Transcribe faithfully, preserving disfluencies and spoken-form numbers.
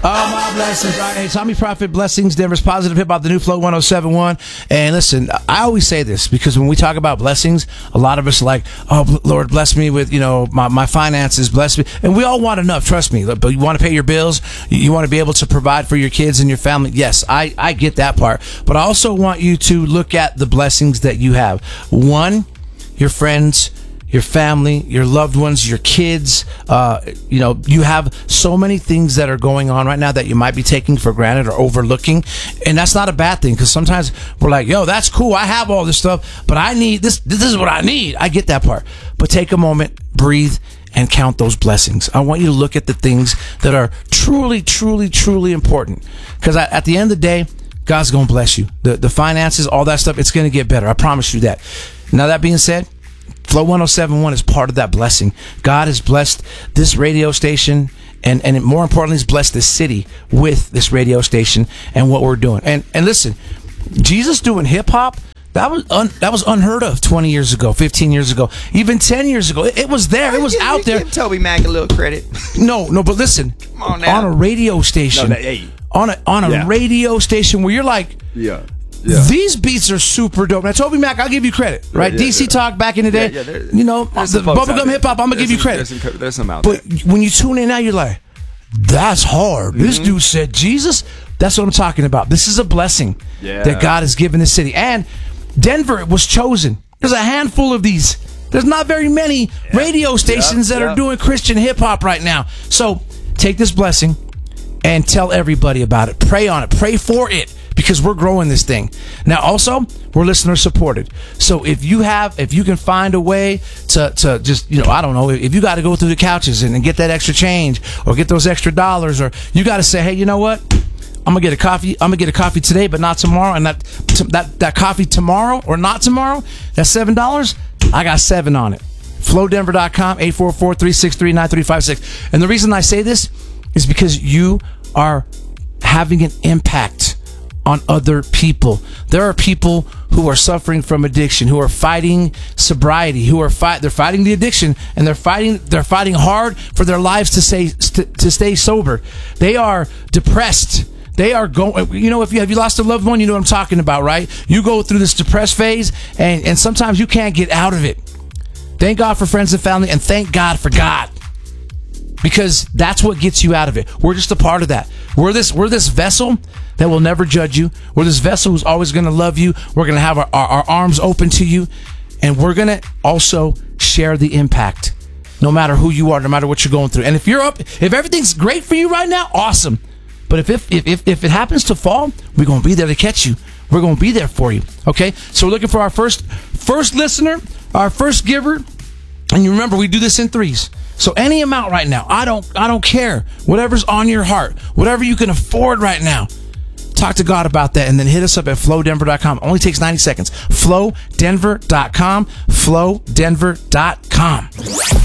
Oh, my blessings. All right, hey, Tommy Prophet, Blessings, Denver's Positive Hip Hop, the new Flow one oh seven point one. And listen, I always say this because when we talk about blessings, a lot of us are like, oh, Lord, bless me with, you know, my, my finances, bless me. And we all want enough, trust me. But you want to pay your bills, you want to be able to provide for your kids and your family. Yes, I, I get that part. But I also want you to look at the blessings that you have. One, your friends, your family, your loved ones, your kids. Uh, you know, you have so many things that are going on right now that you might be taking for granted or overlooking. And that's not a bad thing, because sometimes we're like, yo, that's cool. I have all this stuff, but I need this. This is what I need. I get that part. But take a moment, breathe, and count those blessings. I want you to look at the things that are truly, truly, truly important. Because at the end of the day, God's going to bless you. The, the finances, all that stuff, it's going to get better. I promise you that. Now, that being said, Flow one oh seven point one is part of that blessing. God has blessed this radio station, and, and more importantly, He's blessed this city with this radio station and what we're doing. And and listen, Jesus doing hip hop, that was un, that was unheard of twenty years ago, fifteen years ago, even ten years ago. It, it was there. It was give, out there. Give Toby Mac a little credit. No, no, but listen, Come on, now. on a radio station, No, that, hey. on a on a Yeah. radio station where you're like, Yeah. Yeah. these beats are super dope. Now, Toby Mac, I'll give you credit, right? yeah, D C yeah. Talk back in the day, Yeah, yeah, there- you know, there's the some folks out bubblegum there. hip hop, I'm going to There's give you some- credit. There's some, there's some out But there. when you tune in now, you're like, that's hard. Mm-hmm. This dude said Jesus. That's what I'm talking about. This is a blessing Yeah. that God has given this city. And Denver was chosen. There's a handful of these. There's not very many radio stations that yeah. are doing Christian hip hop right now. So take this blessing and tell everybody about it. Pray on it. Pray for it, because we're growing this thing. Now, also, we're listener supported. So if you have, if you can find a way to, to just, you know, I don't know, if you got to go through the couches and, and get that extra change or get those extra dollars, or you got to say, hey, you know what? I'm gonna get a coffee. I'm gonna get a coffee today, but not tomorrow. And that that that coffee tomorrow or not tomorrow, that's seven dollars. I got seven on it. flow denver dot com, eight four four, three six three, nine three five six. And the reason I say this is because you are having an impact on other people. There are people who are suffering from addiction, who are fighting sobriety, who are fight. They're fighting the addiction, and they're fighting. They're fighting hard for their lives to stay st- to stay sober. They are depressed. They are going, you know, if you have you lost a loved one, you know what I'm talking about, right? You go through this depressed phase, and, and sometimes you can't get out of it. Thank God for friends and family, and thank God for God, because that's what gets you out of it. We're just a part of that. We're this we're this vessel that will never judge you. We're this vessel who's always going to love you. We're going to have our, our, our arms open to you, and we're going to also share the impact, no matter who you are, no matter what you're going through. And if you're up, if everything's great for you right now, awesome. But if if if, if it happens to fall, we're going to be there to catch you. We're going to be there for you. Okay? So we're looking for our first first listener, our first giver. And you remember, we do this in threes. So any amount right now, I don't I don't care. Whatever's on your heart, whatever you can afford right now. Talk to God about that, and then hit us up at flow denver dot com. Only takes ninety seconds. flow denver dot com. flow denver dot com.